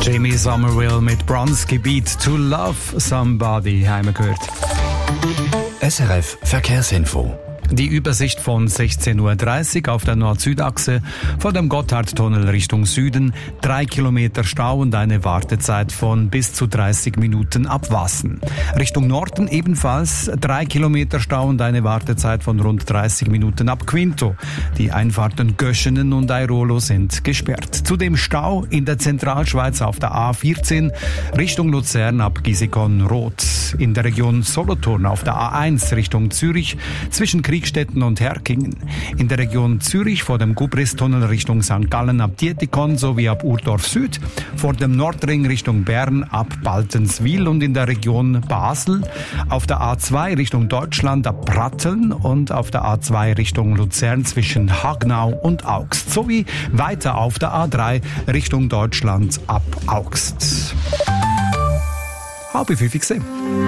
Jimmy Somerville mit Bronski Beat to Love Somebody haben wir gehört. SRF Verkehrsinfo. Die Übersicht von 16.30 Uhr auf der Nord-Süd-Achse vor dem Gotthardtunnel Richtung Süden, 3 Kilometer Stau und eine Wartezeit von bis zu 30 Minuten ab Wassen. Richtung Norden ebenfalls 3 Kilometer Stau und eine Wartezeit von rund 30 Minuten ab Quinto. Die Einfahrten Göschenen und Airolo sind gesperrt. Zudem Stau in der Zentralschweiz auf der A14 Richtung Luzern ab Gisikon-Rot. In der Region Solothurn auf der A1 Richtung Zürich zwischen Kriegstetten und Herkingen. In der Region Zürich vor dem Gubristunnel Richtung St. Gallen ab Dietikon sowie ab Urdorf Süd, vor dem Nordring Richtung Bern ab Baltenswil und in der Region Basel, auf der A2 Richtung Deutschland ab Pratteln und auf der A2 Richtung Luzern zwischen Hagnau und Augst, sowie weiter auf der A3 Richtung Deutschland ab Augst. Halb 5 gesehen.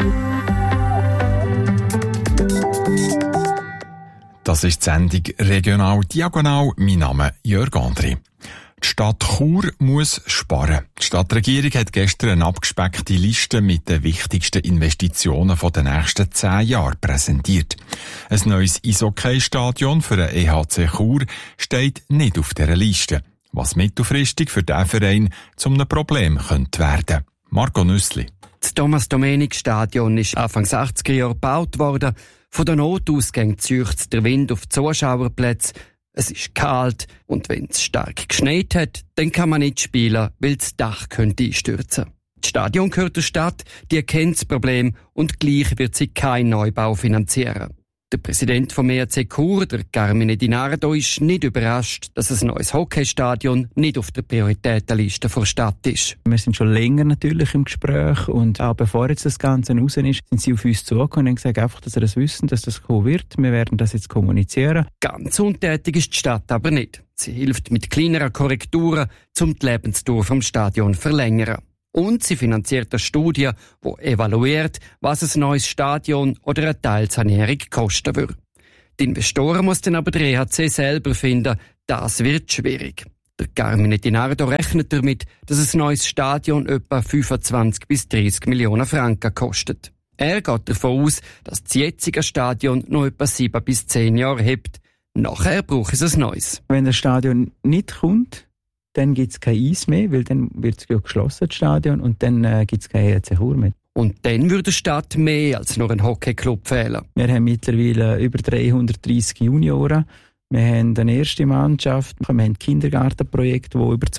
Das ist die Sendung Regional Diagonal. Mein Name ist Jörg André. Die Stadt Chur muss sparen. Die Stadtregierung hat gestern eine abgespeckte Liste mit den wichtigsten Investitionen der nächsten 10 Jahre präsentiert. Ein neues Eishockey-Stadion für den EHC Chur steht nicht auf dieser Liste, was mittelfristig für diesen Verein zu einem Problem könnte werden. Marco Nüssli. Das Thomas-Domenik-Stadion ist Anfang 80er Jahre gebaut worden. Von der Notausgang zieht der Wind auf die Zuschauerplätze. Es ist kalt und wenn es stark geschneit hat, dann kann man nicht spielen, weil das Dach könnte einstürzen. Das Stadion gehört der Stadt, die erkennt das Problem und gleich wird sie keinen Neubau finanzieren. Der Präsident vom EHC Chur, der Carmine Di Nardo, ist nicht überrascht, dass ein neues Hockeystadion nicht auf der Prioritätenliste der Stadt ist. Wir sind schon länger natürlich im Gespräch und auch bevor jetzt das Ganze raus ist, sind sie auf uns zugekommen und haben gesagt, einfach, dass sie das wissen, dass das kommen wird. Wir werden das jetzt kommunizieren. Ganz untätig ist die Stadt aber nicht. Sie hilft mit kleineren Korrekturen, um die Lebensdauer vom Stadion zu verlängern. Und sie finanziert eine Studie, die evaluiert, was ein neues Stadion oder eine Teilsanierung kosten würde. Die Investoren muss dann aber der EHC selber finden. Das wird schwierig. Der Carmine Di Nardo rechnet damit, dass ein neues Stadion etwa 25 bis 30 Millionen Franken kostet. Er geht davon aus, dass das jetzige Stadion noch etwa 7 bis 10 Jahre hebt. Nachher braucht es ein neues. Wenn das Stadion nicht kommt, dann gibt es kein Eis mehr, weil dann wird es ja geschlossen, das Stadion, und dann gibt es kein EHC Chur mehr. Und dann würde der Stadt mehr als nur ein Hockeyclub fehlen. Wir haben mittlerweile über 330 Junioren. Wir haben eine erste Mannschaft, wir haben Kindergartenprojekte, wo über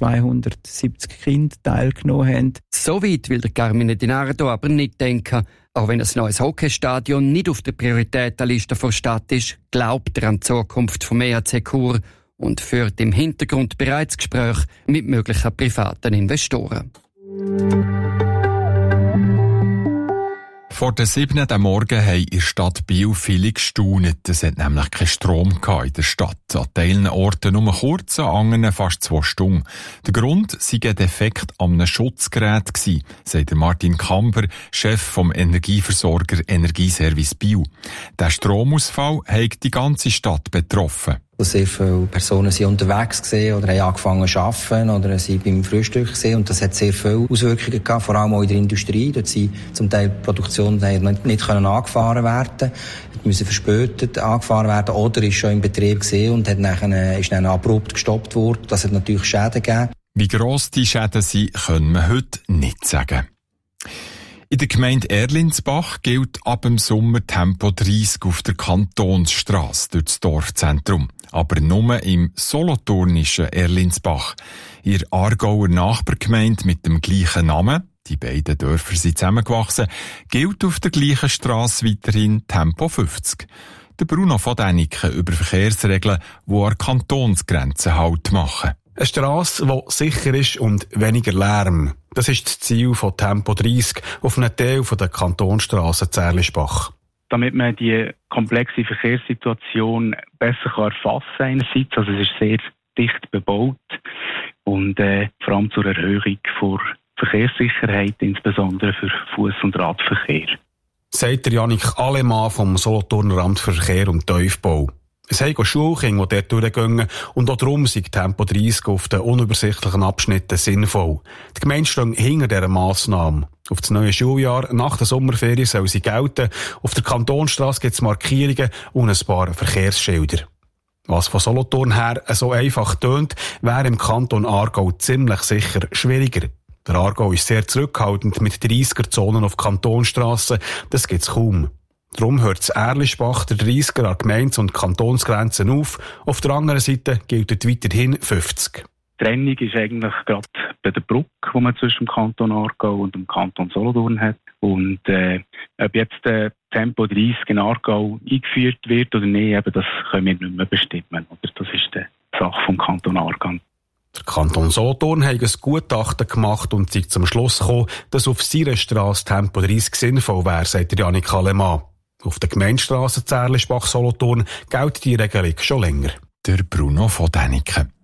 270 Kinder teilgenommen haben. So weit will der Carmine Di Nardo aber nicht denken. Auch wenn ein neues Hockeystadion nicht auf der Prioritätenliste der Stadt ist, glaubt er an die Zukunft vom EHC Chur und führt im Hintergrund bereits Gespräche mit möglichen privaten Investoren. Vor der 7. Morgen haben in der Stadt Biel viele gestaunet. Es hat nämlich keinen Strom in der Stadt. An teilen Orten nur kurz, an anderen fast 2 Stunden. Der Grund sei ein Defekt an einem Schutzgerät gewesen, sagt Martin Kamper, Chef vom Energieversorger Energieservice Biel. Der Stromausfall hat die ganze Stadt betroffen. Sehr viele Personen sind unterwegs gewesen oder haben angefangen zu arbeiten oder sind beim Frühstück gewesen. Und das hat sehr viele Auswirkungen gehabt, vor allem auch in der Industrie. Dort sind zum Teil Produktionen nicht angefahren werden, müssen verspätet angefahren werden oder ist schon in Betrieb gewesen und ist dann abrupt gestoppt worden. Das hat natürlich Schäden gegeben. Wie gross die Schäden sind, können wir heute nicht sagen. In der Gemeinde Erlinsbach gilt ab dem Sommer Tempo 30 auf der Kantonsstrasse durch das Dorfzentrum. Aber nur im solothurnischen Erlinsbach. In der Aargauer Nachbargemeinde mit dem gleichen Namen, die beiden Dörfer sind zusammengewachsen, gilt auf der gleichen Strasse weiterhin Tempo 50. Der Bruno von Däniken über Verkehrsregeln, die an Kantonsgrenzen Halt machen. Eine Strasse, die sicher ist und weniger Lärm. Das ist das Ziel von Tempo 30 auf einem Teil der Kantonsstrasse Zärlisbach. Damit man die komplexe Verkehrssituation besser erfassen kann einerseits. Also es ist sehr dicht bebaut und vor allem zur Erhöhung der Verkehrssicherheit, insbesondere für Fuß- und Radverkehr. Sagt der Jannik Alemann vom Solothurner Amt für Verkehr und Tiefbau. Es haben Schulkinder, die dort durchgehen, und auch darum sind Tempo 30 auf den unübersichtlichen Abschnitten sinnvoll. Die Gemeinde steht hinter dieser Massnahme. Auf das neue Schuljahr nach der Sommerferien soll sie gelten. Auf der Kantonsstrasse gibt es Markierungen und ein paar Verkehrsschilder. Was von Solothurn her so einfach tönt, wäre im Kanton Aargau ziemlich sicher schwieriger. Der Aargau ist sehr zurückhaltend mit 30er-Zonen auf Kantonsstrassen. Das gibt's kaum. Darum hört das Erlischbach der 30er an Gemeindes- und Kantonsgrenzen auf. Auf der anderen Seite gilt weiterhin 50. Die Trennung ist eigentlich gerade bei der Brücke, die man zwischen dem Kanton Aargau und dem Kanton Solothurn hat. Und ob jetzt Tempo 30 in Aargau eingeführt wird oder nicht, eben, das können wir nicht mehr bestimmen. Oder? Das ist die Sache vom Kanton Aargau. Der Kanton Solothurn hat ein Gutachten gemacht und ist zum Schluss gekommen, dass auf seiner Strasse Tempo 30 sinnvoll wäre, sagt Janik Alemann. Auf der Gemeindestrasse Zärlischbach-Solothurn gilt die Regelung schon länger. Der Bruno von Däniken.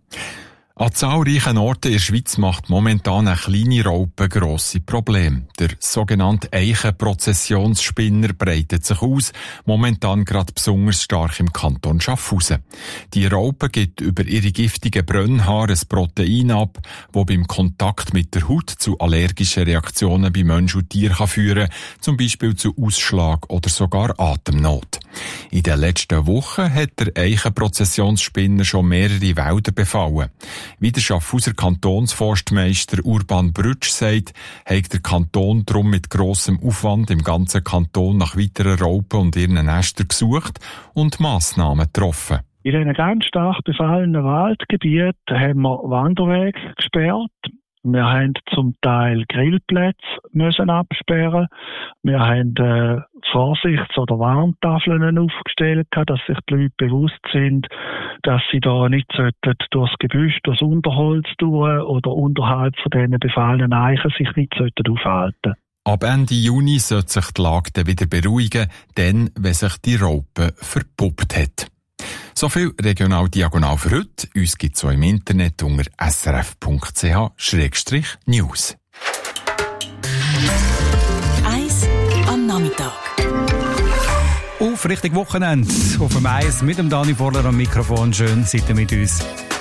An zahlreichen Orten in der Schweiz macht momentan eine kleine Raupe grosse Probleme. Der sogenannte Eichenprozessionsspinner breitet sich aus, momentan gerade besonders stark im Kanton Schaffhausen. Die Raupe gibt über ihre giftigen Brennhaare ein Protein ab, das beim Kontakt mit der Haut zu allergischen Reaktionen bei Mensch und Tier führen kann, zum Beispiel zu Ausschlag oder sogar Atemnot. In den letzten Wochen hat der Eichenprozessionsspinner schon mehrere Wälder befallen. Wie der Schaffhauser Kantonsforstmeister Urban Brütsch sagt, hat der Kanton darum mit grossem Aufwand im ganzen Kanton nach weiteren Raupen und ihren Nestern gesucht und Massnahmen getroffen. In diesen ganz stark befallenen Waldgebieten haben wir Wanderwege gesperrt. Wir haben zum Teil Grillplätze müssen absperren. Wir haben Vorsichts- oder Warntafeln aufgestellt, dass sich die Leute bewusst sind, dass sie da nicht durchs Gebüsch, durchs Unterholz durch oder unterhalb von diesen befallenen Eichen sich nicht aufhalten sollten. Ab Ende Juni sollte sich die Lage dann wieder beruhigen, dann, wenn sich die Raupe verpuppt hat. So viel Regional-Diagonal für heute. Uns gibt es auch im Internet unter srf.ch/news. 1 am Nachmittag. Auf Richtung Wochenende. Auf dem Eis mit dem Dani Vorler am Mikrofon. Schön, seid ihr mit uns.